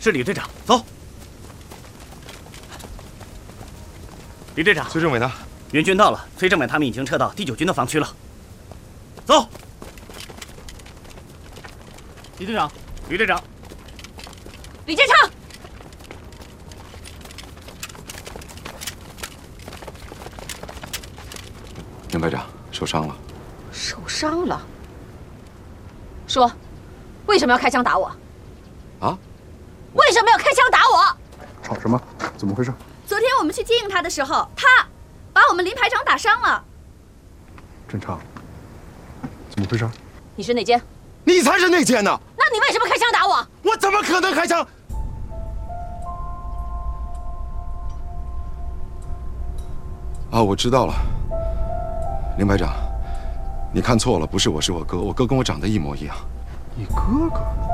是李队长，走。李队长， 崔政委呢？ 援军到了，崔政委他们已经撤到第9军的防区了。走。李队长，李队长， 李建昌。 林排长受伤了， 受伤了？说，为什么要开枪打我？ 啊？ 为什么要开枪打我？ 吵什么？怎么回事？ 昨天我们去接应他的时候，他把我们林排长打伤了。 郑畅，怎么回事？ 你是内奸？ 你才是内奸呢！ 那你为什么开枪打我？ 我怎么可能开枪？啊，我知道了。 林排长，你看错了，不是我，是我哥。我哥跟我长得一模一样。 你哥哥？